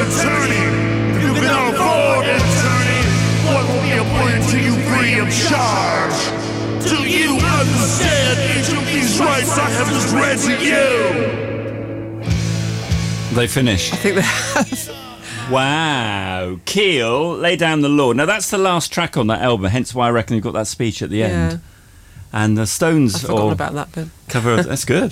attorney. If you cannot afford an attorney, what will be appointed to you free of charge? Do you understand each of these rights I have just read to you? They finish. I think they have. Wow. Keel, Lay Down the Law. Now, that's the last track on that album, hence why I reckon you've got that speech at the end. And the Stones... I've forgotten about that bit. Cover. That's good.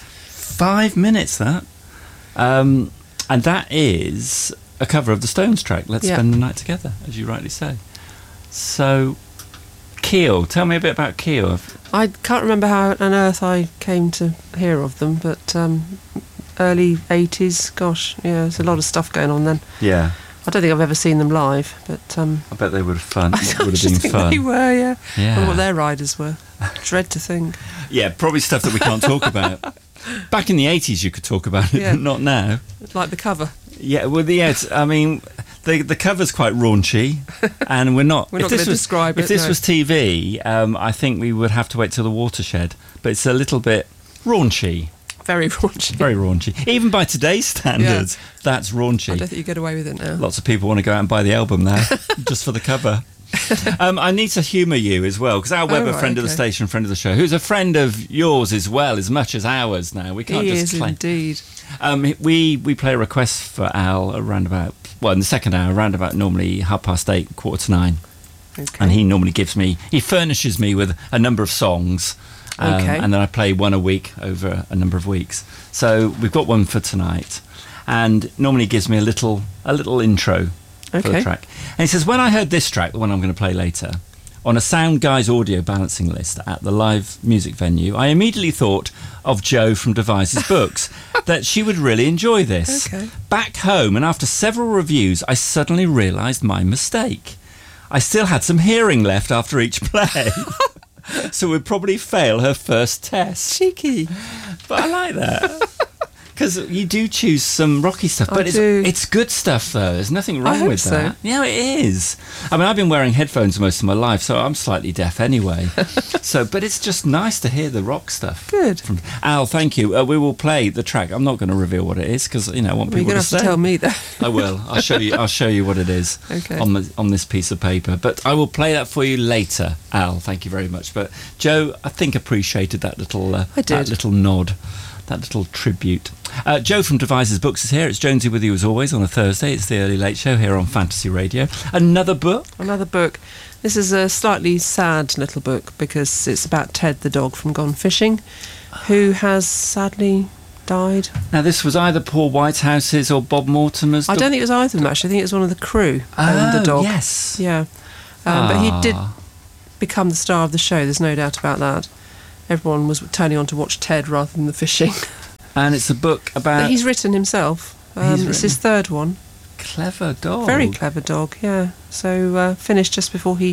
5 minutes, that. And that is a cover of the Stones track, Let's Spend the Night Together, as you rightly say. So, Keel. Tell me a bit about Keel. I can't remember how on earth I came to hear of them, but... early 80s, gosh, yeah, there's a lot of stuff going on then. Yeah. I don't think I've ever seen them live, but... I bet they would have fun. It would have been fun. They were, yeah. Yeah. I wonder what their riders were. Dread to think. Yeah, probably stuff that we can't talk about. Back in the 80s you could talk about it, but not now. Like the cover. Yeah, well, I mean, the cover's quite raunchy, and we're not going to describe it. If this was TV, I think we would have to wait till the watershed, but it's a little bit raunchy. Very raunchy. Very raunchy. Even by today's standards, that's raunchy. I don't think you get away with it now. Lots of people want to go out and buy the album now, just for the cover. I need to humour you as well, because our Webber, friend of the station, friend of the show, who's a friend of yours as well, as much as ours now. We can't just claim. Indeed. We play a request for Al around about, in the second hour, around about normally 8:30, 8:45. Okay. And he normally he furnishes me with a number of songs. And then I play one a week over a number of weeks. So we've got one for tonight, and normally gives me a little intro for the track. And he says, when I heard this track, the one I'm going to play later, on a Sound Guys audio balancing list at the live music venue, I immediately thought of Jo from Devises Books, that she would really enjoy this. Okay. Back home, and after several reviews, I suddenly realised my mistake. I still had some hearing left after each play. So we'd probably fail her first test. Cheeky. But I like that. Because you do choose some rocky stuff. But it's good stuff, though. There's nothing wrong with that. Yeah, it is. I mean, I've been wearing headphones most of my life, so I'm slightly deaf anyway. But it's just nice to hear the rock stuff. Good. Al, thank you. We will play the track. I'm not going to reveal what it is, because, I want people to say. You're going to have to tell me that. I will. I'll show you what it is on this piece of paper. But I will play that for you later, Al. Thank you very much. But Jo, I think appreciated that little nod. That little tribute. Jo from Devises Books is here. It's Jonesy with you as always on a Thursday. It's the Early Late Show here on Fantasy Radio. Another book. This is a slightly sad little book because it's about Ted the dog from Gone Fishing, who has sadly died. Now, this was either Paul Whitehouse's or Bob Mortimer's. I don't think it was either of them, actually. I think it was one of the crew owned the dog. Yes. Yeah. But he did become the star of the show. There's no doubt about that. Everyone was turning on to watch Ted rather than the fishing. And it's a book about... That he's written himself. It's his third one. Clever dog. Very clever dog, yeah. So finished just before he